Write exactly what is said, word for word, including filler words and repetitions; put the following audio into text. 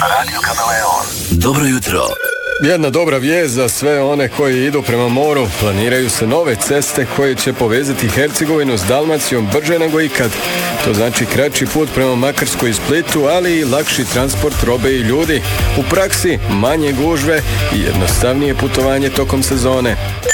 Radio Kameleon. Dobro jutro. Jedna dobra vijest za sve one koji idu prema moru. Planiraju se nove ceste koje će povezati Hercegovinu s Dalmacijom brže nego ikad. To znači kraći put prema Makarskoj i Splitu, ali i lakši transport robe i ljudi. U praksi manje gužve i jednostavnije putovanje tokom sezone.